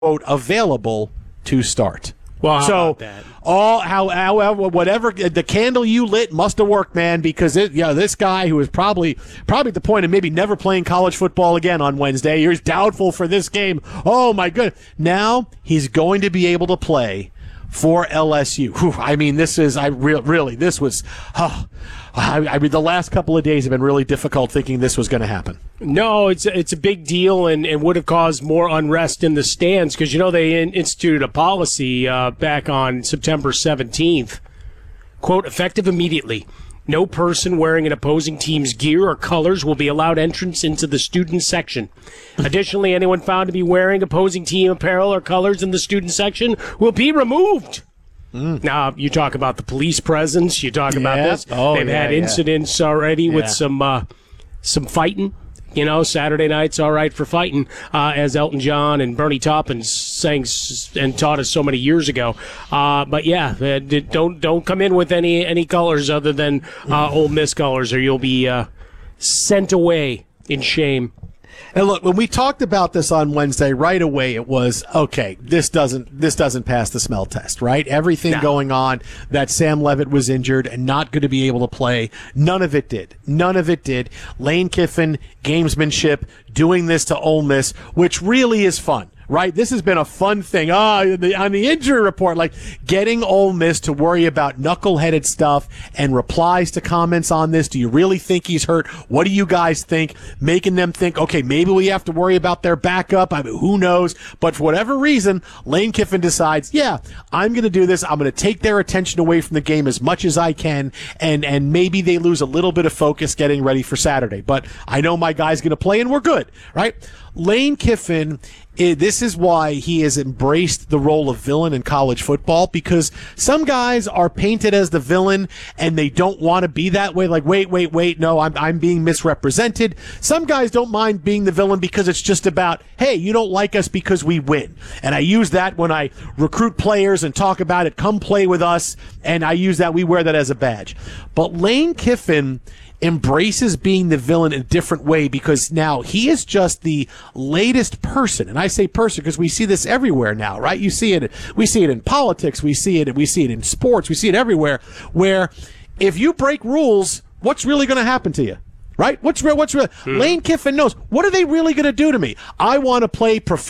quote, available to start. Well, how so about that? However, whatever the candle you lit must have worked, man, because this guy who is probably at the point of maybe never playing college football again on Wednesday. He's doubtful for this game. Oh my goodness! Now he's going to be able to play for LSU. Whew, I mean, this is this was. I mean, the last couple of days have been really difficult thinking this was going to happen. No, it's a big deal and would have caused more unrest in the stands because, they instituted a policy back on September 17th. Quote, effective immediately. No person wearing an opposing team's gear or colors will be allowed entrance into the student section. Additionally, anyone found to be wearing opposing team apparel or colors in the student section will be removed. Now, you talk about the police presence. You talk about this. They've had incidents already with some fighting. Saturday night's all right for fighting, as Elton John and Bernie Taupin sang and taught us so many years ago. But don't come in with any colors other than Ole Miss colors, or you'll be sent away in shame. And look, when we talked about this on Wednesday, right away it was, okay, this doesn't pass the smell test, right? Everything going on, that Sam Levitt was injured and not going to be able to play, none of it did. Lane Kiffin, gamesmanship, doing this to Ole Miss, which really is fun. Right? This has been a fun thing. On the injury report, like getting Ole Miss to worry about knuckleheaded stuff and replies to comments on this. Do you really think he's hurt? What do you guys think? Making them think, okay, maybe we have to worry about their backup. I mean, who knows? But for whatever reason, Lane Kiffin decides, I'm going to do this. I'm going to take their attention away from the game as much as I can. And maybe they lose a little bit of focus getting ready for Saturday. But I know my guy's going to play and we're good, right? Lane Kiffin, this is why he has embraced the role of villain in college football, because some guys are painted as the villain and they don't want to be that way. Like, wait, no, I'm being misrepresented. Some guys don't mind being the villain because it's just about, hey, you don't like us because we win. And I use that when I recruit players and talk about it, come play with us, and I use that, we wear that as a badge. But Lane Kiffin embraces being the villain in a different way because now he is just the latest person. And I say person because we see this everywhere now, right? We see it in politics, we see it in sports, we see it everywhere, where if you break rules, what's really going to happen to you? Right? What's real? Lane Kiffin knows. What are they really going to do to me? I want to play professional.